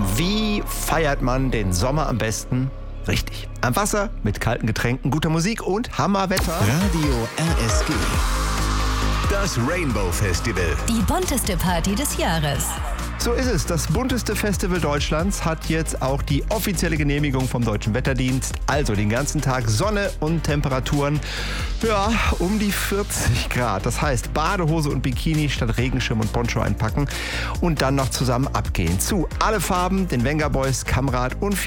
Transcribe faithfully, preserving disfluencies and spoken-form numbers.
Wie feiert man den Sommer am besten? Richtig. Am Wasser, mit kalten Getränken, guter Musik und Hammerwetter. Radio R S G. Das Rainbow Festival. Die bunteste Party des Jahres. So ist es. Das bunteste Festival Deutschlands hat jetzt auch die offizielle Genehmigung vom Deutschen Wetterdienst. Also den ganzen Tag Sonne und Temperaturen, ja, um die vierzig Grad. Das heißt, Badehose und Bikini statt Regenschirm und Poncho einpacken und dann noch zusammen abgehen. Zu alle Farben, den Venga Boys, Kamrat und